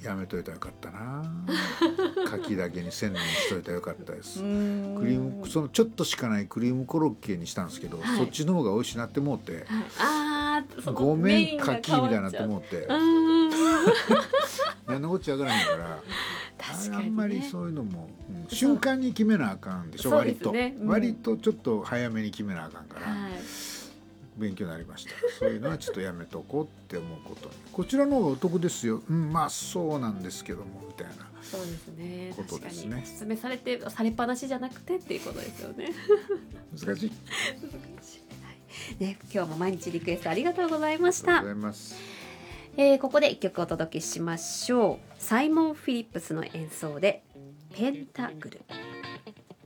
やめといたらよかったな牡蠣だけに専念しといたらよかったです。クリームそのちょっとしかないクリームコロッケにしたんですけど、そっちの方が美味しなって思って、ごめん牡蠣みたいになって思って何のこっちゃわからへんから確かにね、 あんまりそういうのも、瞬間に決めなあかんでしょ、割と、割とちょっと早めに決めなあかんから、勉強になりました。そういうのはちょっとやめとこうって思うことにこちらの方がお得ですよ、まあそうなんですけどもみたいなそうですね、 ことですね。 確かにお勧めされっぱなしじゃなくてっていうことですよね難しいね、今日も毎日リクエストありがとうございました。 ありがとうございます。 ここで一曲お届けしましょう。サイモン・フィリップスの演奏でペンタグル。